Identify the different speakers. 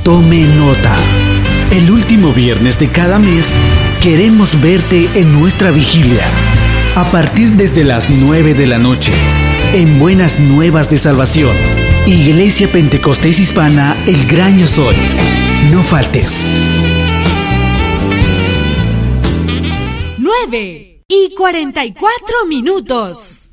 Speaker 1: Tome nota. El último viernes de cada mes queremos verte en nuestra vigilia. A partir desde las 9 de la noche, en Buenas Nuevas de Salvación, Iglesia Pentecostés Hispana El Gran Yo Soy. No faltes.
Speaker 2: 9:44.